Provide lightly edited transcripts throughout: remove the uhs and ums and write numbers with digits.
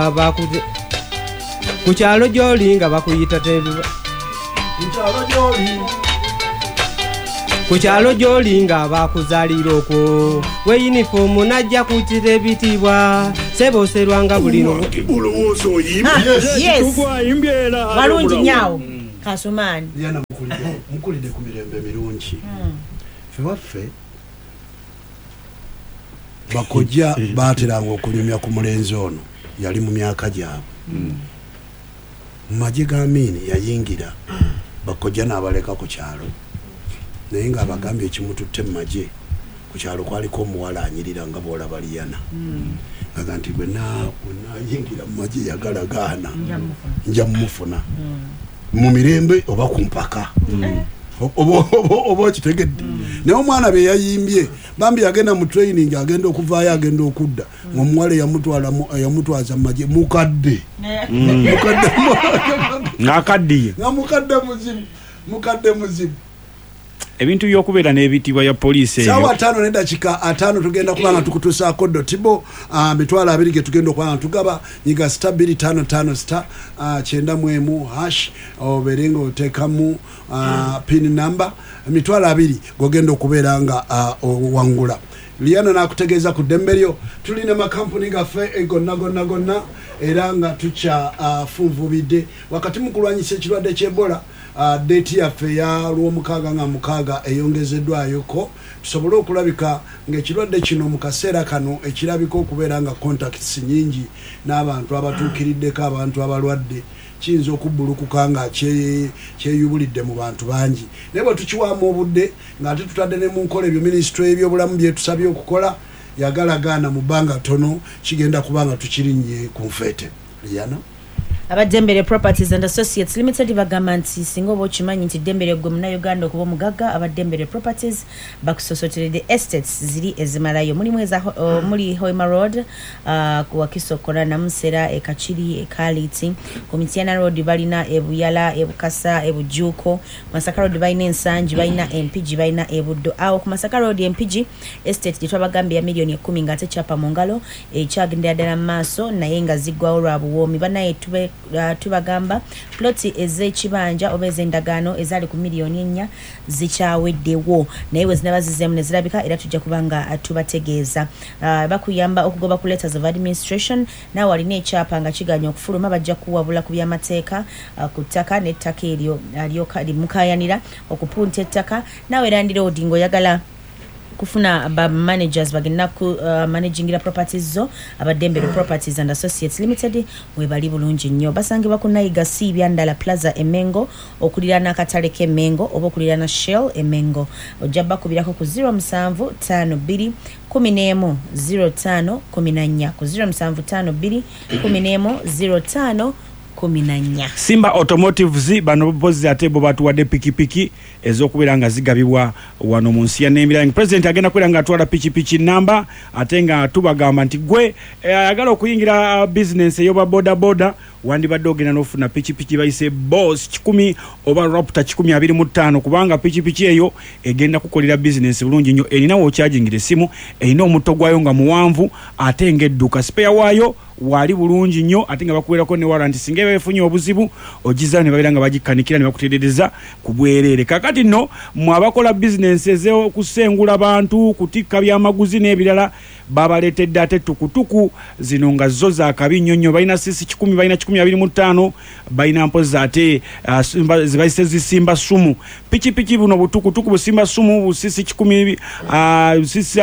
abakuze ku kyalo gy'oli nga bakuyita tebiba ku kyalo gy'oli nga bakuzaalira okwo we yunifoomu najja kutira ebitiibwa seboserwanga buli balungi nyawo Kasumani yana mukulide ku mirembe mirungi fe waffe bakojja baateranga okunyumya ku mulenzi ono yali mu myaka gyabwe mu magye ga Amini yayingira bakojja n'abaleka ku kyalo naye nga abagambye ekimututte mu magye ku kyalo kwaliko omuwala anyirira nga bw'olaba Liyana nga nti gwe nayingira mu magye yagalagaana nja mumufuna mu mirembe oba ku mpaka oba kitegedde naye omwana be yayimbye bambi yagenda mu training agenda okuvaayo agenda okudda ng'omuwala yamutwaza mu magye mukadde ng'akaddiye nga mukadde muzibu ebintu by'okubeera n'ebitibwa ya poliisi eyo sawa 5 n'eddakiika 5 tugenda kubanga tukutuusaako Dottibo mitwalo 2 ge tugenda okubanga tugaba nyiga *2556 #91# obeere nga oteekamu pin number mitwalo 2 gogenda okubeera nga wangula Liyana nakutegeeza ku ddembe lyo tulina makampuni gaffe gonna era nga tukya funvubidde wakati mu kulwanyisa ekirwadde ky'Ebola date yaffe ya Lwomukaaga nga 6 eyongezeddwayoko tusobole okulabika ng'ekirwadde kino mu kaseera kano ekirabika okubeera nga contacts nyingi n'abantu abatuukiriddeko abantu abalwadde kiyinza okubbulukuka nga kyeyubulidde mu bantu bangi naye bwe tukiwaamu obudde ng'ate tutadde ne mu nkola ebyo minisitule y'ebyobulamu byetusabye okukola yagalagaana mu bbanga tono kigenda kubanga tukirinnye ku nfeete Liyana Abadembere Properties and Associates Limited bagamba nti singa oba okimanyi nti Dembere gwe Munnayuganda okuba omugagga Abadembere Properties bakusosoteredde estates ziri ezimalayo muli Hoima Road ku Wakisokora Namusera Ekachiri Ekaliti ku Mityana Road balina Ebuyala Ebukasa Ebujuko Masaka Road balina Ensangi balina MPG balina Ebuddo awo ku Masaka Road MPG estate gye twabagambye ya milioni 10 ngate chapa mu ngalo ekyagendera ddala mu maaso naye nga ziggwawo lwa buwoomi banaye tubagamba ploti ez'ekibanja oba ez'endagaano ezali ku milioni 4 zikyaweddewo naye we zinaba zizemu ne zirabika era tujja kubanga tubategeeza bakuyamba okugoba ku letters of administration nawe walina ekyapa nga kiganya okufuluma bajja kuwabula ku byamateeka ku ttaka n'ettaka eryo mukayanira okupunta ettaka nawe erandira odingo oyagala kufuna ba managers bagenda ku managingira properties zo Abadembere Properties and Associates Limited we bali bulungi nnyo basangibwa ku Nayiga C Byandala Plaza Emengo okulirana akatale k'Emengo oba okulirana Shell Emengo ojjaba kubirako ku 0752 11 05 14 ku 0752 11 05 14 Simba Automotives bano bozi atebo batuwadde pikipiki ez'okubeera nga zigabibwa wano mu nsi ya Nemirangi. President agenda kwera nga atwala pikipiki namba ate nga tubagamba nti gwe ayagala okuyingira business eyoba boda wandibadde ogenda n'ofuna pikipiki bayise Boss 10 oba Raptor 1025 kubanga pikipiki eyo egenda kukolera business bulungi nnyo erina w'okyajingira essimu erina omutto gwayo nga muwanvu ate ng'edduka spare waayo wali bulungi nnyo ate nga bakuweerako ne warranty singa befunye obuzibu ogiza ne babeera nga bagikanikira ne bakutereereza ku bwereere kakati nno mwabakola business ez'okusengula bantu kutikka byamaguzi n'ebirala babaleetedde ate tukutuku zino nga zo za kabi nnyo nnyo balina sisi 10 balina 1025 balina mpozi ate zibayise zisimba sumu pikipiki buno butukutuku busimba sumu busisi 10 sisi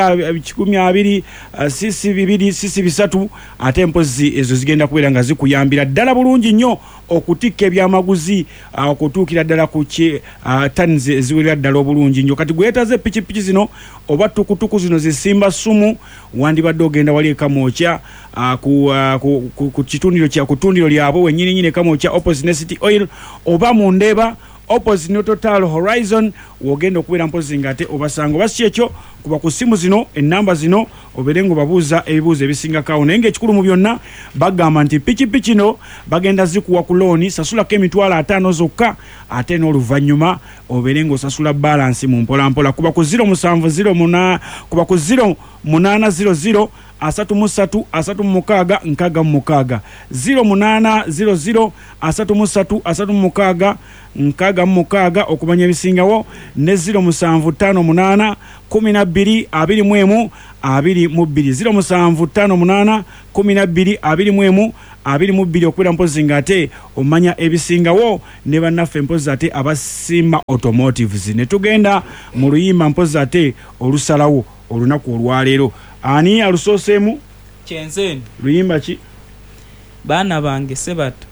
12 sisi 2 sisi 3 ate mpozi ezo zigenda kubeera nga zikuyambira ddala bulungi nnyo okutikka ebyamaguzi okutuukira ddala ku tons eziwerera ddala obulungi nnyo kati gwetaze pikipiki zino oba tukutuku zino zisimba sumu wandibadde ogenda wali ekamokya ku kitundiro lyabwe wennyini ekamokya opposite City Oil oba mu Ndeeba opposite no Total Horizon wogenda okubeera mpozi ngate obasanga basi ekyo kuba ku simu zino ennamba zino oberengo babuuza ebibuuzo ebisingako naye ng'ekikulu mu byonna bagamba nti pikipiki no bagenda zikuwa ku looni sasulako emitwalo 5 zokka ate n'oluvannyuma oberengo osasula balance mu mpolampola kuba ku 0708 kuba ku 0800 33 36 66 0800 33 36 66 okumanya ebisingawo ne 0758 12 21 0758 12 21 22 okubira mpozi nga ate omanya ebisingawo ne bannaffe mpozi ate abasimba automotives ne tugenda mu luyimba mpozi ate olusalawo olunaku olwaleero ani alusooseemu Kyenzeni luyimba ki baana bange sebata